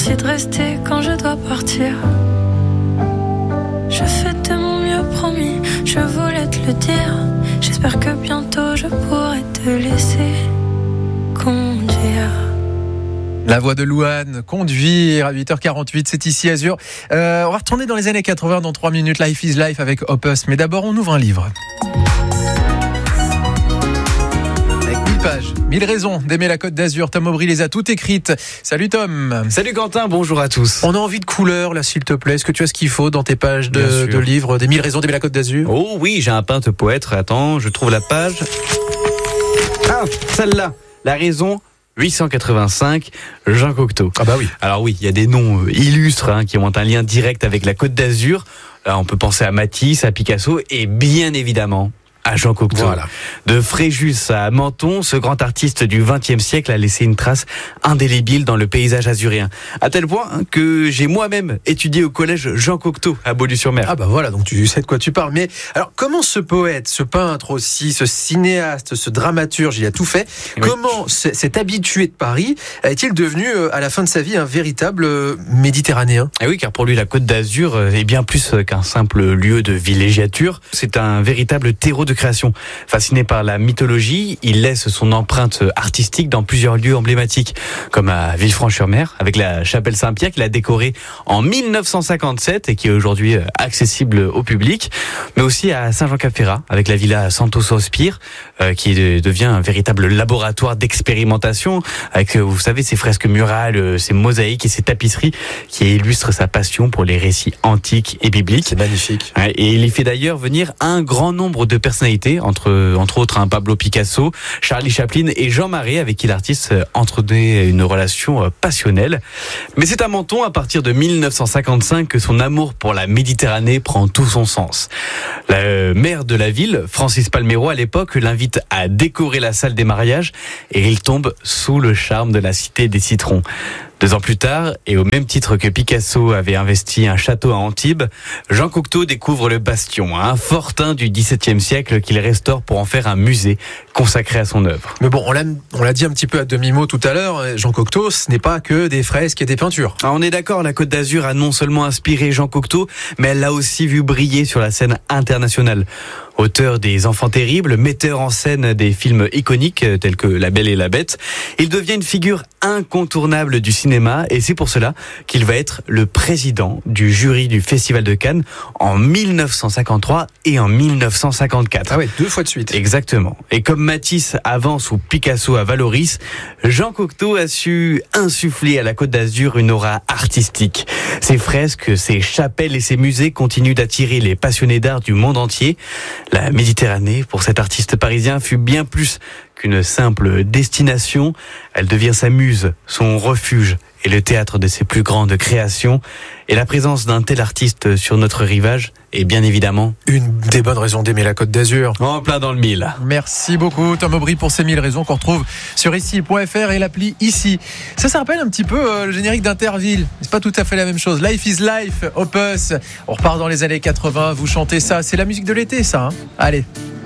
Merci de rester quand je dois partir. Je fais de mon mieux, promis, je voulais te le dire. J'espère que bientôt je pourrai te laisser conduire. La voix de Louane, conduire à 8h48, c'est ici Azur. On va retourner dans les années 80 dans 3 minutes. Life is Life avec Opus. Mais d'abord, on ouvre un livre. Avec 1000 pages, 1000 raisons d'aimer la Côte d'Azur. Tom Aubry les a toutes écrites. Salut Tom. Salut Quentin, bonjour à tous. On a envie de couleur là, s'il te plaît. Est-ce que tu as ce qu'il faut dans tes pages de livres des 1000 raisons d'aimer la Côte d'Azur? Oh oui, j'ai un peintre poète. Attends, je trouve la page. Ah, celle-là. La raison 885, Jean Cocteau. Ah bah oui. Alors oui, il y a des noms illustres qui ont un lien direct avec la Côte d'Azur. Là, on peut penser à Matisse, à Picasso et bien évidemment à Jean Cocteau. Voilà. De Fréjus à Menton, ce grand artiste du XXe siècle a laissé une trace indélébile dans le paysage azuréen. À tel point que j'ai moi-même étudié au collège Jean Cocteau à Beaulieu-sur-Mer. Ah bah voilà, donc tu sais de quoi tu parles. Mais alors, comment ce poète, ce peintre aussi, ce cinéaste, ce dramaturge, il a tout fait, oui. Comment cet habitué de Paris est-il devenu, à la fin de sa vie, un véritable méditerranéen? Et oui, car pour lui, la Côte d'Azur est bien plus qu'un simple lieu de villégiature. C'est un véritable terreau de création. Fasciné par la mythologie, il laisse son empreinte artistique dans plusieurs lieux emblématiques, comme à Villefranche-sur-Mer, avec la chapelle Saint-Pierre qu'il a décorée en 1957 et qui est aujourd'hui accessible au public, mais aussi à Saint-Jean-Cap-Ferrat, avec la villa Santo Sospir, qui devient un véritable laboratoire d'expérimentation, avec, vous savez, ces fresques murales, ces mosaïques et ces tapisseries qui illustrent sa passion pour les récits antiques et bibliques. C'est magnifique. Et il y fait d'ailleurs venir un grand nombre de personnalités, entre autres Pablo Picasso, Charlie Chaplin et Jean Marais, avec qui l'artiste entretenait une relation passionnelle. Mais c'est à Menton, à partir de 1955, que son amour pour la Méditerranée prend tout son sens. Le maire de la ville, Francis Palmero, à l'époque, l'invite à décorer la salle des mariages et il tombe sous le charme de la cité des citrons. 2 ans plus tard, et au même titre que Picasso avait investi un château à Antibes, Jean Cocteau découvre le Bastion, un fortin du XVIIe siècle qu'il restaure pour en faire un musée consacré à son œuvre. Mais bon, on l'a dit un petit peu à demi-mot tout à l'heure, Jean Cocteau, ce n'est pas que des fresques et des peintures. Alors on est d'accord, la Côte d'Azur a non seulement inspiré Jean Cocteau, mais elle l'a aussi vu briller sur la scène internationale. Auteur des Enfants terribles, metteur en scène des films iconiques tels que La Belle et la Bête, il devient une figure incontournable du cinéma et c'est pour cela qu'il va être le président du jury du Festival de Cannes en 1953 et en 1954. Ah ouais, 2 fois de suite. Exactement. Et comme Matisse avance ou Picasso à Valoris, Jean Cocteau a su insuffler à la Côte d'Azur une aura artistique. Ses fresques, ses chapelles et ses musées continuent d'attirer les passionnés d'art du monde entier. La Méditerranée, pour cet artiste parisien, fut bien plus qu'une simple destination. Elle devient sa muse, son refuge et le théâtre de ses plus grandes créations. Et la présence d'un tel artiste sur notre rivage est bien évidemment une des bonnes raisons d'aimer la Côte d'Azur. En plein dans le mille. Merci beaucoup Tom Aubry pour ces 1000 raisons qu'on retrouve sur ici.fr et l'appli Ici. Ça rappelle un petit peu le générique d'Interville. C'est pas tout à fait la même chose. Life is Life, Opus. On repart dans les années 80, vous chantez ça. C'est la musique de l'été ça. Allez.